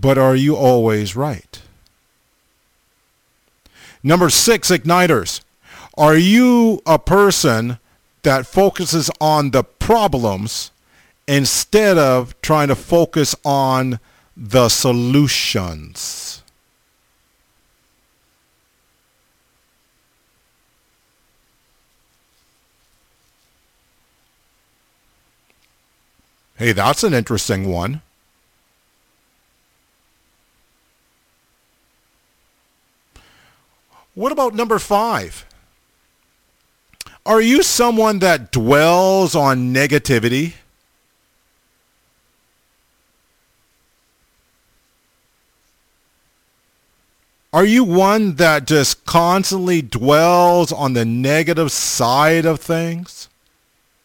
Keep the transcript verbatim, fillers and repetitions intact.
but are you always right? Number six, igniters. Are you a person that focuses on the problems instead of trying to focus on the solutions? Hey, that's an interesting one. What about number five? Are you someone that dwells on negativity? Are you one that just constantly dwells on the negative side of things?